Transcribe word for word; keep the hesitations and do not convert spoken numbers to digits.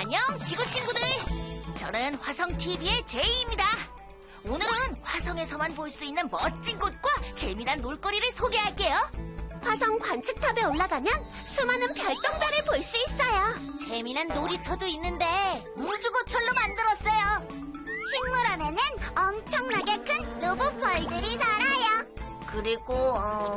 안녕, 지구 친구들. 저는 화성티비의 제이입니다. 오늘은 화성에서만 볼 수 있는 멋진 곳과 재미난 놀거리를 소개할게요. 화성 관측탑에 올라가면 수많은 별똥별을 볼 수 있어요. 재미난 놀이터도 있는데 우주고철로 만들었어요. 식물 안에는 엄청나게 큰 로봇 벌들이 살아요. 그리고 어...